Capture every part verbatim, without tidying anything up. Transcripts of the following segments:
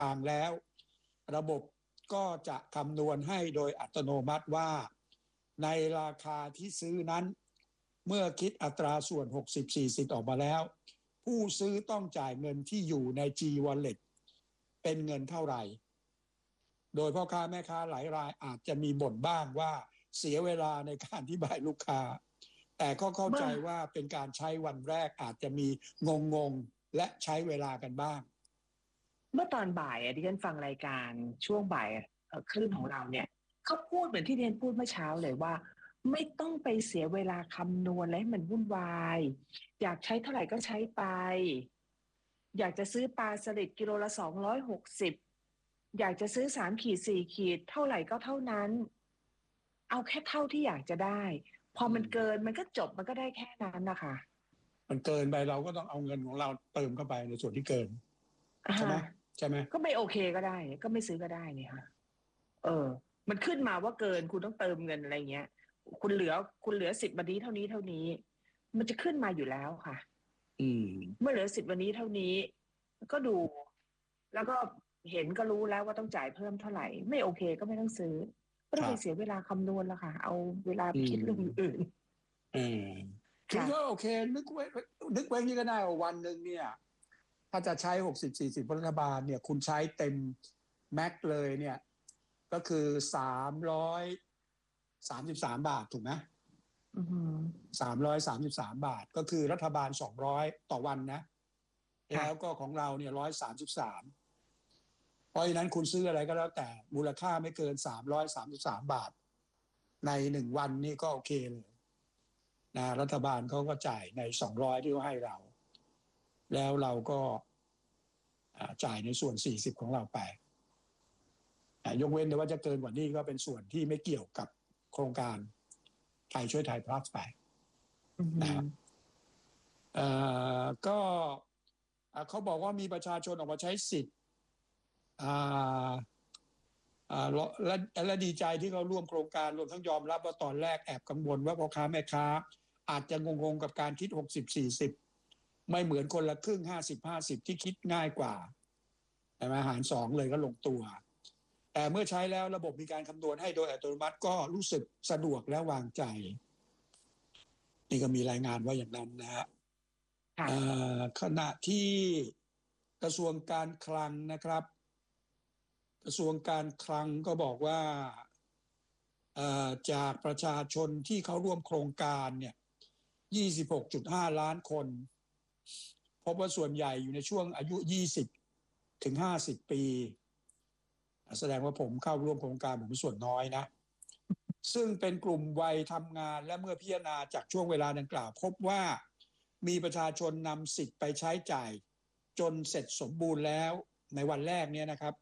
ทางแล้วระบบก็จะคำนวณให้โดยอัตโนมัติว่าในราคาที่ซื้อนั้นเมื่อคิดอัตราส่วน หกสิบ สี่สิบ ออกมาแล้วผู้ซื้อต้องจ่ายเงินที่อยู่ใน G Wallet เป็นเงินเท่าไหร่โดยพ่อค้าแม่ค้าหลายรายอาจจะมีบ่นบ้างว่าเสียเวลาในการอธิบายลูกค้าแต่ก็เข้าใจว่าเป็นการใช้วันแรกอาจจะมีงงๆและใช้เวลากันบ้างเมื่อตอนบ่ายดิฉันฟังรายการช่วงบ่ายคลื่นของเราเนี่ยเขาพูดเหมือนที่ดิฉันพูดเมื่อเช้าเลยว่าไม่ต้องไปเสียเวลาคำนวณและให้มันวุ่นวายอยากใช้เท่าไหร่ก็ใช้ไปอยากจะซื้อปลาสลิดกิโลละสองร้อยหกสิบอยากจะซื้อสามขีดสี่ขีดเท่าไหร่ก็เท่านั้นเอาแค่เท่าที่อยากจะได้พอมันเกินมันก็จบมันก็ได้แค่นั้นนะคะมันเกินไปเราก็ต้องเอาเงินของเราเติมเข้าไปในส่วนที่เกินใช่ไหมใช่ไหมก็ไม่โอเคก็ได้ก็ไม่ซื้อก็ได้เนี่ยค่ะเออมันขึ้นมาว่าเกินคุณต้องเติมเงินอะไรเงี้ยคุณเหลือคุณเหลือสิบวันนี้เท่านี้เท่านี้มันจะขึ้นมาอยู่แล้วค่ะอืมเมื่อเหลือสิบวันนี้เท่านี้ก็ดูแล้วก็เห็นก็รู้แล้วว่าต้องจ่ายเพิ่มเท่าไหร่ไม่โอเคก็ไม่ต้องซื้อไม่ต้องไปเสียเวลาคำนวณแล้วค่ะเอาเวลาไปคิดเรื่องอื่นอืมคือก็โอเคนึกไว้นึกไว้นี่ก็ได้ว่าวันหนึ่งเนี่ยถ้าจะใช้หกสิบ สี่สิบรัฐบาลเนี่ยคุณใช้เต็มแม็กเลยเนี่ยก็คือสามร้อยสามสิบสามบาทถูกไหมอือสามร้อยสามสิบสามบาทก็คือรัฐบาลสองร้อยต่อวันนะแล้วก็ของเราเนี่ยร้อยสามสิบสามเพราะฉะนั้นคุณซื้ออะไรก็แล้วแต่มูลค่าไม่เกินสามร้อยสามสิบสามบาทในหนึ่งวันนี่ก็โอเคเลยนะรัฐบาลเขาก็จ่ายในสองร้อยที่เขาให้เราแล้วเราก็จ่ายในส่วนสี่สิบของเราไปยกเว้นแต่ว่าจะเกินกว่านี้ก็เป็นส่วนที่ไม่เกี่ยวกับโครงการไทยช่วยไทยพลัสไปนะครับก็เขาบอกว่ามีประชาชนออกมาใช้สิทธิ์และและดีใจที่เขาร่วมโครงการรวมทั้งยอมรับว่าตอนแรกแอบกังวลว่าพ่อค้าแม่ค้าอาจจะงงๆกับการคิดหกสิบ สี่สิบไม่เหมือนคนละครึ่งห้าสิบ ห้าสิบที่คิดง่ายกว่าแต่มาหารสองเลยก็ลงตัวแต่เมื่อใช้แล้วระบบมีการคำนวณให้โดยอัตโนมัติก็รู้สึกสะดวกและวางใจนี่ก็มีรายงานว่าอย่างนั้นนะฮะขณะที่กระทรวงการคลังนะครับกระทรวงการคลังก็บอกว่าจากประชาชนที่เขาร่วมโครงการเนี่ย ยี่สิบหกจุดห้า ล้านคนพบว่าส่วนใหญ่อยู่ในช่วงอายุยี่สิบถึงห้าสิบปีแสดงว่าผมเข้าร่วมโครงการผมเป็นส่วนน้อยนะซึ่งเป็นกลุ่มวัยทำงานและเมื่อพิจารณาจากช่วงเวลาดังกล่าวพบว่ามีประชาชนนำสิทธิ์ไปใช้จ่ายจนเสร็จสมบูรณ์แล้วในวันแรกเนี่ยนะครับ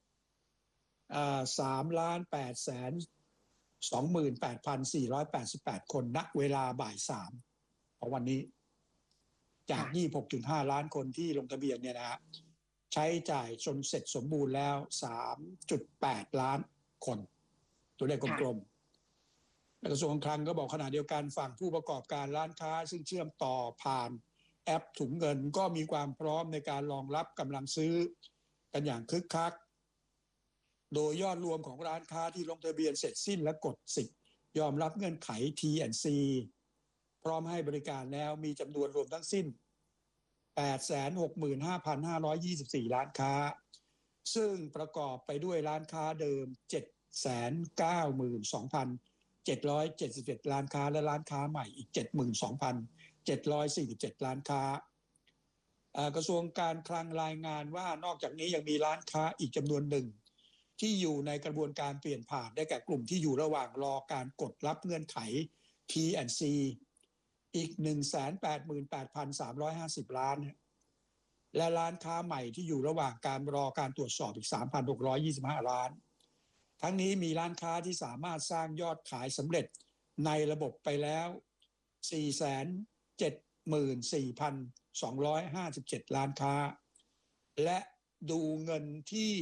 สามล้านแปดแสนสองหมื่นแปดพันสี่ร้อยแปดสิบแปดคนณเวลาบ่ายสามของวันนี้จาก ยี่สิบหกจุดห้า ล้านคนที่ลงทะเบียนเนี่ยนะฮะใช้จ่ายจนเสร็จสมบูรณ์แล้ว สามจุดแปด ล้านคนตัวเลขกลมๆกระทรวงคลังก็บอกขณะเดียวกันฝั่งผู้ประกอบการร้านค้าซึ่งเชื่อมต่อผ่านแอปถุงเงินก็มีความพร้อมในการรองรับกำลังซื้อกันอย่างคึกคักโดยยอดรวมของร้านค้าที่ลงทะเบียนเสร็จสิ้นและกดสิทธิ์ยอมรับเงื่อนไข ที แอนด์ ซี พร้อมให้บริการแล้วมีจำนวนรวมทั้งสิ้น แปดแสนหกหมื่นห้าพันห้าร้อยยี่สิบสี่ ล้านค้าซึ่งประกอบไปด้วยร้านค้าเดิม เจ็ดแสนเก้าหมื่นสองพันเจ็ดร้อยเจ็ดสิบเอ็ด ล้านค้าและร้านค้าใหม่อีก เจ็ดหมื่นสองพันเจ็ดร้อยสี่สิบเจ็ด ล้านค้ากระทรวงการคลังรายงานว่านอกจากนี้ยังมีร้านค้าอีกจำนวนหนึ่งที่อยู่ในกระบวนการเปลี่ยนผ่านได้แก่กลุ่มที่อยู่ระหว่างรอการกดรับเงื่อนไข ที แอนด์ ซี อีก หนึ่งแสนแปดหมื่นแปดพันสามร้อยห้าสิบ ล้านและร้านค้าใหม่ที่อยู่ระหว่างการรอการตรวจสอบอีก สามพันหกร้อยยี่สิบห้า ล้านทั้งนี้มีร้านค้าที่สามารถสร้างยอดขายสำเร็จในระบบไปแล้ว สี่แสนเจ็ดหมื่นสี่พันสองร้อยห้าสิบเจ็ด ล้านค้าและดูเงินที่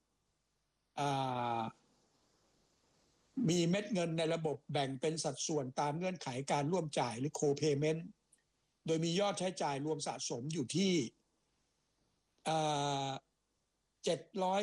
มีเม็ดเงินในระบบแบ่งเป็นสัดส่วนตามเงื่อนไขการร่วมจ่ายหรือ co-payment โดยมียอดใช้จ่ายรวมสะสมอยู่ที่เจ็ดร้อย